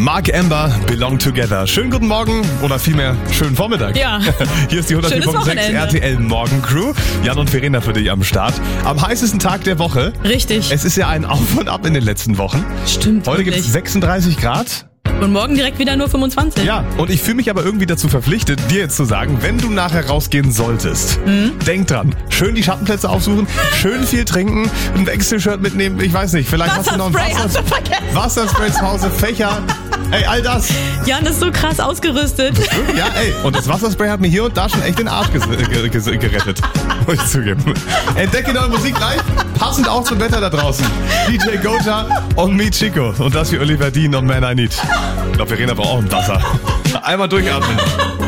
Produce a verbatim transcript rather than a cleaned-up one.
Mark Amber, Belong Together. Schönen guten Morgen oder vielmehr schönen Vormittag. Ja. Hier ist die hundertvier Komma sechs R T L Morgencrew. Jan und Verena für dich am Start. Am heißesten Tag der Woche. Richtig. Es ist ja ein Auf und Ab in den letzten Wochen. Stimmt. Heute gibt es sechsunddreißig Grad. Und morgen direkt wieder nur fünfundzwanzig. Ja, und ich fühle mich aber irgendwie dazu verpflichtet, dir jetzt zu sagen, wenn du nachher rausgehen solltest, mhm. denk dran, schön die Schattenplätze aufsuchen, schön viel trinken, ein Wechselshirt mitnehmen, ich weiß nicht, vielleicht hast du noch ein Wasser, Wasserspray zu Hause, Fächer, ey, all das. Jan ist so krass ausgerüstet. Ja, ey, und das Wasserspray hat mir hier und da schon echt den Arsch ges- ge- ge- gerettet, muss ich zugeben. Entdecke neue Musik live, passend auch zum Wetter da draußen. D J Goja und Me Chico und das für Oliver Dean und Man I Need. Ich glaube, Verena braucht auch ein Wasser. Einmal durchatmen.